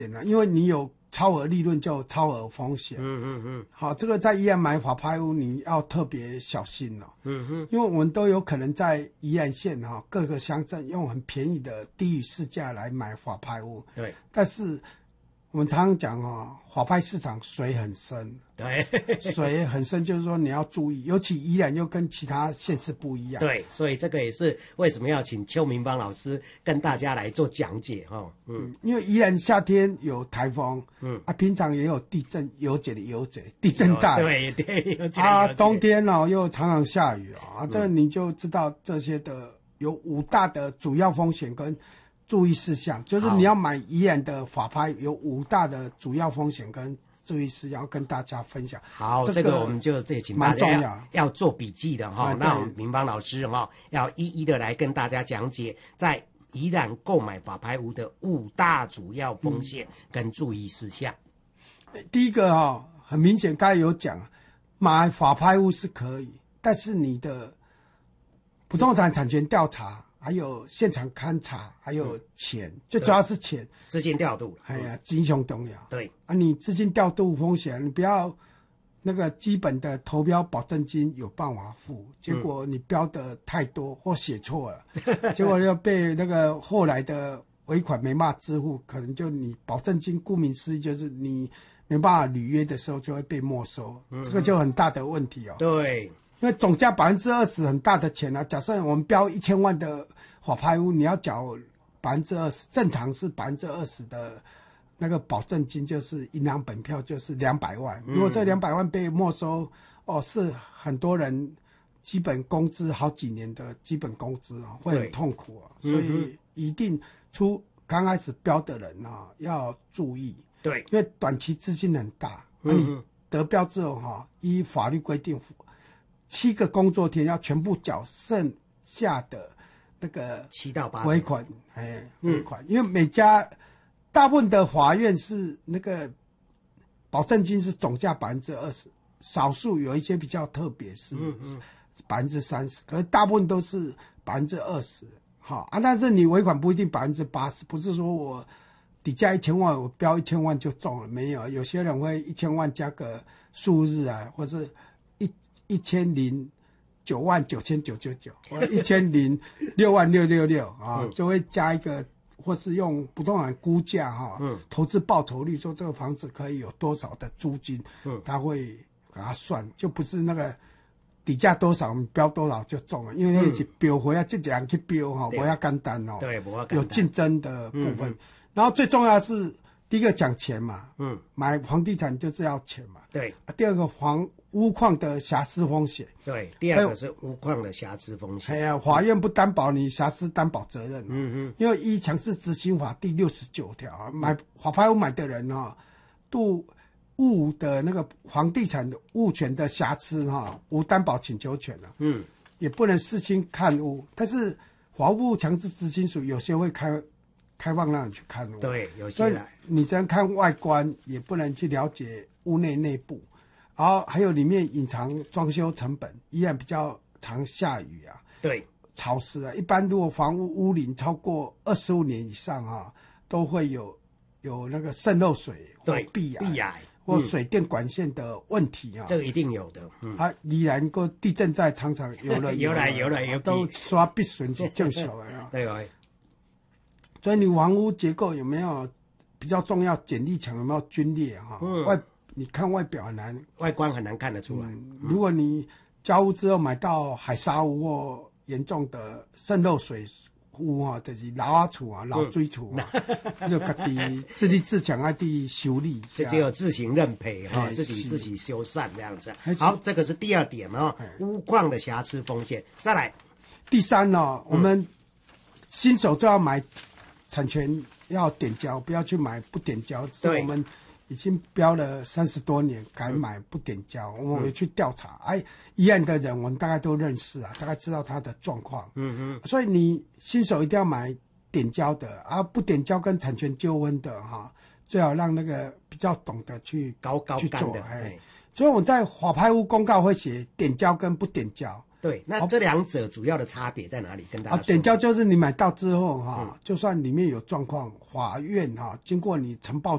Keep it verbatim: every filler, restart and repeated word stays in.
因为你有超额利润就有超额风险。 嗯嗯嗯， 好，这个在宜兰买法拍屋你要特别小心哦。 嗯哼， 因为我们都有可能在宜兰县哈各个乡镇用很便宜的低于市价来买法拍屋。 对， 但是我们常常讲哦，法拍市场水很深。 对， 水很深，就是说你要注意，尤其宜兰又跟其他县市不一样。 对，所以这个也是为什么要请邱明芳老师跟大家来做讲解哈。嗯， 嗯，因为宜兰夏天有台风， 嗯啊，平常也有地震，有解的有解，地震带。 对对，有解啊， 有解冬天哦又常常下雨啊，这个你就知道这些的有五大的主要风险跟注意事项，就是你要买宜兰的法拍有五大的主要风险跟注意事项要跟大家分享。 好， 这个这个我们就得请大蛮重家要要要做笔记的哈。 哎那我对们明芳老师哈要一一的来跟大家讲解，在宜兰购买法拍屋的五大主要风险跟注意事项。 第一个哈、哦，很明显，刚才有讲，买法拍屋是可以，但是你的不动产产权调查，还有现场勘查，还有钱，嗯、最主要是钱， 资金调度， 哎呀，金相重要。 对啊，你资金调度风险，你不要那个基本的投标保证金有办法付，结果你标的太多或写错了，嗯、结果要被那个后来的尾款没办法支付，可能就你保证金顾名思义就是你没办法履约的时候就会被没收，嗯、这个就很大的问题哦。 对， 因为总价百分之二十很大的钱啊，假设我们标一千万的法拍屋，你要缴百分之二十，正常是百分之二十的。那个保证金就是银行本票就是两百万，如果这两百万被没收，哦，是很多人基本工资好几年的基本工资啊，会很痛苦啊，所以一定出刚开始标的人啊要注意， 对， 因为短期资金很大，那、嗯、你得标之后哈，依法律规定，七个工作天要全部缴剩下的那个七到八尾款，哎，尾款，因为每家。大部分的法院是那个保证金是总价百分之二十，少数有一些比较特别是百分之三十，可是大部分都是百分之二十。好啊，但是你尾款不一定百分之八十，不是说我底价一千万，我标一千万就中了，没有。有些人会一千万加个数日啊，或是一一千零九万九千九九九，或一千零六万六六六啊，就会加一个。或是用不动产估价哈，嗯，投资报酬率，说这个房子可以有多少的租金，嗯，他会给他算，就不是那个底价多少，标多少就中了，因为那是标回啊，这样去标哈，不要简单哦， 对，不要有竞争的部分。嗯、然后最重要的是第一个讲钱嘛，嗯，买房地产就是要钱嘛， 对。 啊、第二个房屋况的瑕疵风险， 对，第二个是屋况的瑕疵风险。 哎呀，法院不担保你瑕疵担保责任， 嗯嗯， 因为依强制执行法第六十九条，买法拍屋买的人哈，对物的那个房地产的物权的瑕疵哈，无担保请求权了，嗯，也不能视亲看屋，但是法务强制执行署有些会开开放让你去看屋， 对，有些来， 你只能看外观，也不能去了解屋内内部。然后还有里面隐藏装修成本，依然比较常下雨啊， 对， 潮湿啊。一般如果房屋屋龄超过二十五年以上啊，都会有有那个渗漏水或壁癌、壁癌或水电管线的问题啊。 这个一定有的。嗯、 啊，宜兰个地震在常常有了有来有来有都刷必损是正小的啊。 对哦。 所以你房屋结构有没有比较重要？剪力墙有没有龟裂哈？嗯、外你看外表很难， 外观很难看得出来。 嗯、如果你交屋之后买到海沙屋或严重的渗漏水屋哈，就是老阿厝啊、老水厝啊，就家己自立自强啊，地修理， 这只有自行认赔哈，自己自己修缮这样子。好，这个是第二点哦，屋况的瑕疵风险。再来， 第三呢、哦，我们新手就要买产权要点交，不要去买不点交。对，我们已经标了三十多年，改买不点交，嗯、我们去调查，哎，宜兰的人我们大概都认识啊，大概知道他的状况。嗯嗯，所以你新手一定要买点交的，啊，不点交跟产权纠纷的哈，最好让那个比较懂得去高高去做。 哎， 所以我在法拍屋公告会写点交跟不点交。 对，那这两者主要的差别在哪里？跟大家啊， 说。 点交就是你买到之后哈、 嗯就算里面有状况，法院哈、经过你呈报